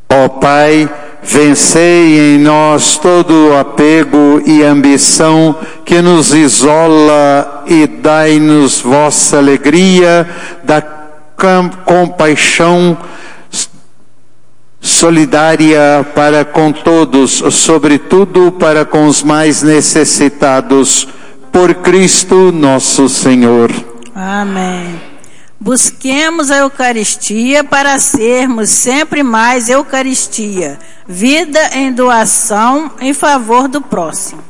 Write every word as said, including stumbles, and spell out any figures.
Ó Pai, vencei em nós todo o apego e ambição que nos isola e dai-nos vossa alegria da compaixão solidária para com todos, sobretudo para com os mais necessitados. Por Cristo nosso Senhor. Amém. Busquemos a Eucaristia para sermos sempre mais Eucaristia, vida em doação em favor do próximo.